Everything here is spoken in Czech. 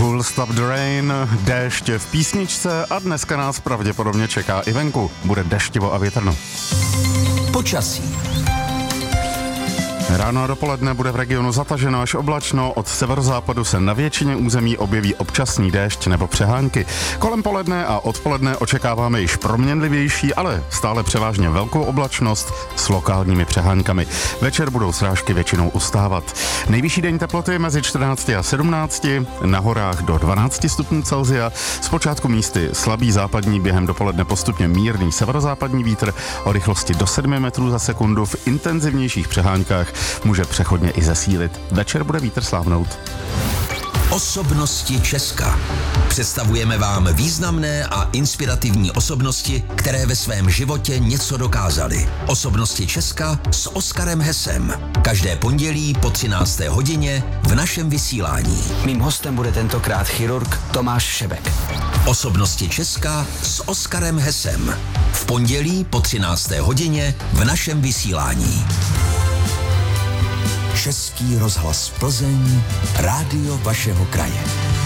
Full Stop the Rain, déšť v písničce a dneska nás pravděpodobně čeká i venku. Bude deštivo a větrno. Počasí. Ráno a dopoledne bude v regionu zataženo až oblačno, od severozápadu se na většině území objeví občasný déšť nebo přehánky. Kolem poledne a odpoledne očekáváme již proměnlivější, ale stále převážně velkou oblačnost s lokálními přehánkami. Večer budou srážky většinou ustávat. Nejvyšší denní teploty mezi 14 a 17, na horách do 12 stupňů Celsia, zpočátku místy slabý západní, během dopoledne postupně mírný severozápadní vítr o rychlosti do 7 metrů za sekundu, v intenzivnějších přehánkách může přechodně i zesílit. Večer bude vítr slávnout. Osobnosti Česka. Představujeme vám významné a inspirativní osobnosti, které ve svém životě něco dokázaly. Osobnosti Česka s Oskarem Hesem. Každé pondělí po 13. hodině v našem vysílání. Mým hostem bude tentokrát chirurg Tomáš Šebek. Osobnosti Česka s Oskarem Hesem. V pondělí po 13. hodině v našem vysílání. Český rozhlas Plzeň, rádio vašeho kraje.